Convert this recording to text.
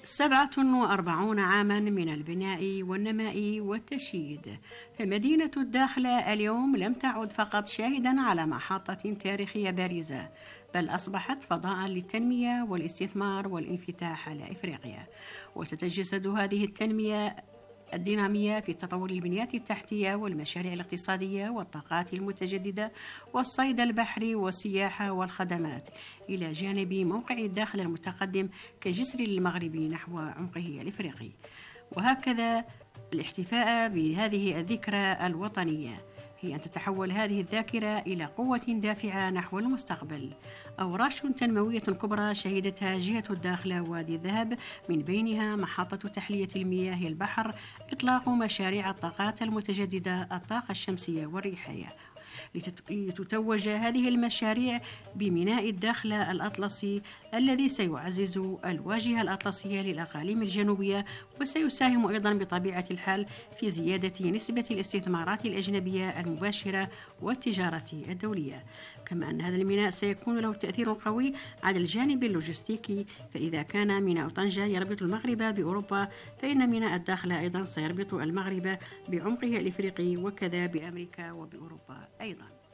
47 عاما من البناء والنماء والتشييد، فمدينة الداخلة اليوم لم تعد فقط شاهدا على محطة تاريخية بارزة، بل أصبحت فضاء للتنمية والاستثمار والانفتاح على إفريقيا. وتتجسد هذه التنمية الدينامية في تطور البنيات التحتية والمشاريع الاقتصادية والطاقات المتجددة والصيد البحري والسياحة والخدمات، إلى جانب موقع الداخل المتقدم كجسر المغرب نحو عمقه الإفريقي. وهكذا الاحتفاء بهذه الذكرى الوطنية هي أن تتحول هذه الذاكرة إلى قوة دافعة نحو المستقبل. أوراش تنموية كبرى شهدتها جهة الداخلة وادي الذهب، من بينها محطة تحلية المياه البحر، إطلاق مشاريع الطاقات المتجددة، الطاقة الشمسية والريحية، لتتوج هذه المشاريع بميناء الداخلة الأطلسي الذي سيعزز الواجهة الأطلسية للأقاليم الجنوبية، وسيساهم أيضا بطبيعة الحال في زيادة نسبة الاستثمارات الأجنبية المباشرة والتجارة الدولية. كما أن هذا الميناء سيكون له تأثير قوي على الجانب اللوجستيكي، فإذا كان ميناء طنجة يربط المغرب بأوروبا، فإن ميناء الداخلة أيضا سيربط المغرب بعمقه الإفريقي، وكذا بأمريكا وبأوروبا أيضا.